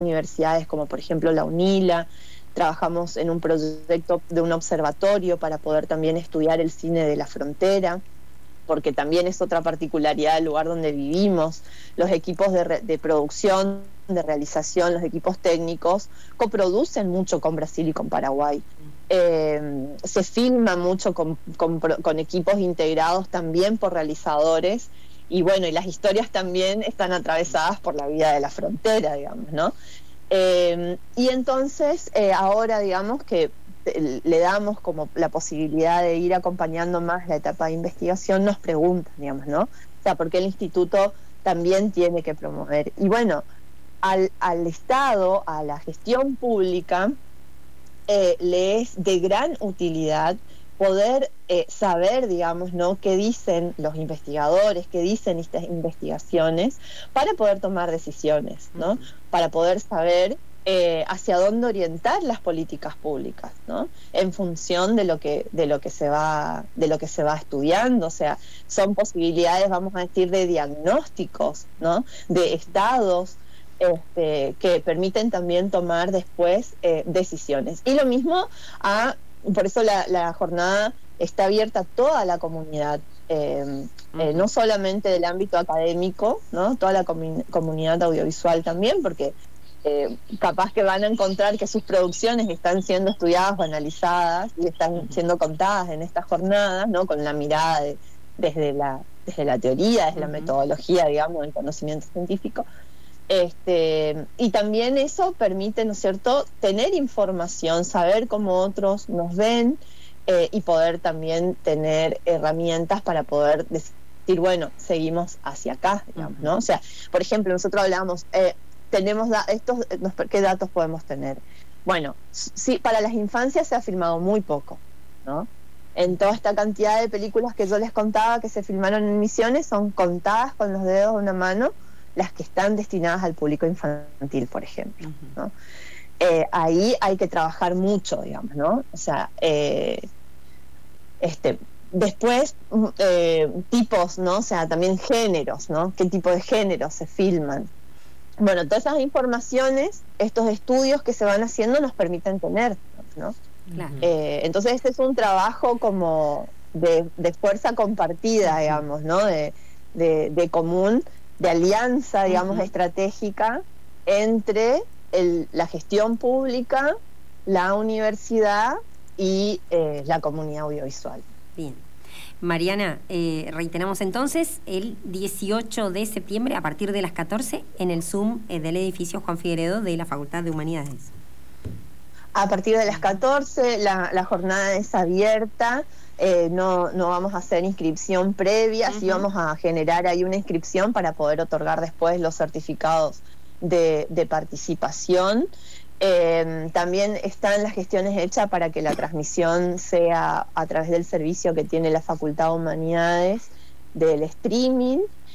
universidades como por ejemplo la UNILA. Trabajamos en un proyecto de un observatorio para poder también estudiar el cine de la frontera, porque también es otra particularidad del lugar donde vivimos. Los equipos de producción, de realización, los equipos técnicos, coproducen mucho con Brasil y con Paraguay. Se filma mucho con equipos integrados también por realizadores, y bueno, y las historias también están atravesadas por la vida de la frontera, digamos, ¿no? Y entonces ahora, digamos que le damos como la posibilidad de ir acompañando más la etapa de investigación, nos preguntan, digamos, ¿no? O sea, ¿por qué el instituto también tiene que promover? Y bueno, al Estado, a la gestión pública, le es de gran utilidad poder saber, digamos, ¿no?, qué dicen los investigadores, qué dicen estas investigaciones, para poder tomar decisiones, ¿no? Para poder saber hacia dónde orientar las políticas públicas, ¿no? En función de lo que se va estudiando. O sea, son posibilidades, vamos a decir, de diagnósticos, ¿no?, de estados que permiten también tomar después decisiones. Y lo mismo por eso la jornada está abierta a toda la comunidad, no solamente del ámbito académico, ¿no?, toda la comunidad audiovisual también, porque capaz que van a encontrar que sus producciones están siendo estudiadas o analizadas y están siendo contadas en estas jornadas, ¿no?, con la mirada desde la teoría, desde la metodología, digamos, del conocimiento científico. Y también eso permite, ¿no es cierto?, tener información, saber cómo otros nos ven, y poder también tener herramientas para poder decir, bueno, seguimos hacia acá, digamos, ¿no? O sea, por ejemplo, nosotros hablábamos, ¿qué datos podemos tener? Bueno, sí, para las infancias se ha filmado muy poco, ¿no? En toda esta cantidad de películas que yo les contaba que se filmaron en Misiones, son contadas con los dedos de una mano las que están destinadas al público infantil, por ejemplo, ¿no? Ahí hay que trabajar mucho, digamos, ¿no? O sea, después tipos, ¿no? O sea, también géneros, ¿no? ¿Qué tipo de géneros se filman? Bueno, todas esas informaciones, estos estudios que se van haciendo nos permiten tener, ¿no? Claro. Entonces este es un trabajo como de fuerza compartida, digamos, ¿no? De común, de alianza, digamos, estratégica entre la gestión pública, la universidad y la comunidad audiovisual. Bien. Mariana, reiteramos entonces el 18 de septiembre a partir de las 14 en el Zoom del edificio Juan Figueredo de la Facultad de Humanidades. A partir de las 14 la jornada es abierta, no vamos a hacer inscripción previa, sí vamos a generar ahí una inscripción para poder otorgar después los certificados de participación. También están las gestiones hechas para que la transmisión sea a través del servicio que tiene la Facultad de Humanidades del streaming.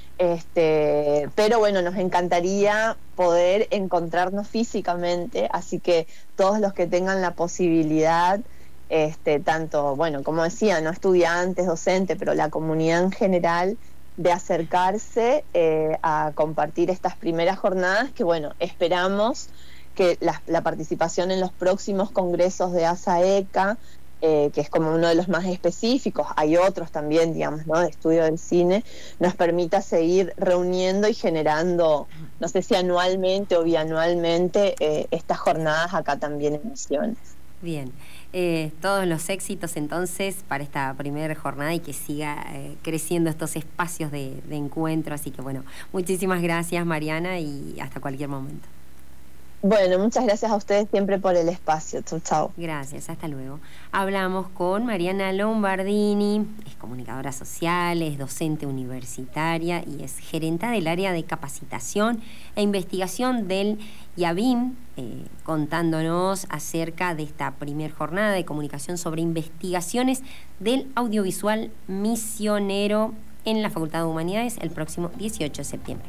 Pero bueno, nos encantaría poder encontrarnos físicamente, así que todos los que tengan la posibilidad, tanto, bueno, como decía, no estudiantes, docentes, pero la comunidad en general, de acercarse a compartir estas primeras jornadas, que bueno, esperamos que la participación en los próximos congresos de ASAECA, que es como uno de los más específicos, hay otros también, digamos, ¿no?, de estudio del cine, nos permita seguir reuniendo y generando, no sé si anualmente o bianualmente, estas jornadas acá también en Misiones. Bien, todos los éxitos entonces para esta primera jornada y que siga creciendo estos espacios de encuentro, así que bueno, muchísimas gracias, Mariana, y hasta cualquier momento. Bueno, muchas gracias a ustedes siempre por el espacio. Chau, chau. Gracias, hasta luego. Hablamos con Mariana Lombardini, es comunicadora social, es docente universitaria y es gerenta del área de capacitación e investigación del IABIM, contándonos acerca de esta primer jornada de comunicación sobre investigaciones del audiovisual misionero en la Facultad de Humanidades el próximo 18 de septiembre.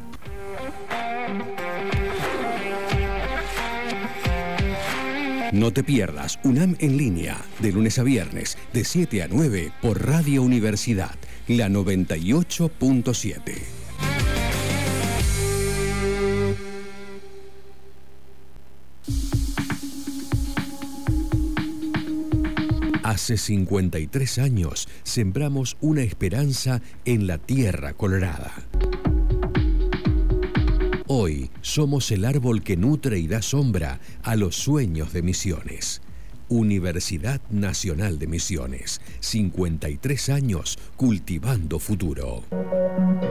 No te pierdas UNAM en línea, de lunes a viernes, de 7 a 9 por Radio Universidad, la 98.7. Hace 53 años sembramos una esperanza en la tierra colorada. Hoy somos el árbol que nutre y da sombra a los sueños de Misiones. Universidad Nacional de Misiones, 53 años cultivando futuro.